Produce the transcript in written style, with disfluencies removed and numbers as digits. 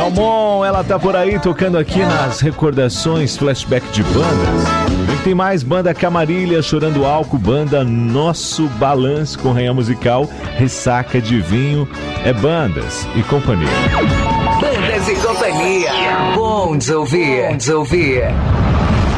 Dalmon, ela tá por aí tocando aqui nas recordações, flashback de bandas. Tem mais banda Camarilha, Chorando Álcool, banda Nosso Balanço com Rainha Musical, Ressaca de Vinho, é Bandas e Companhia. Bandas e Companhia, bom de ouvir, bom de ouvir.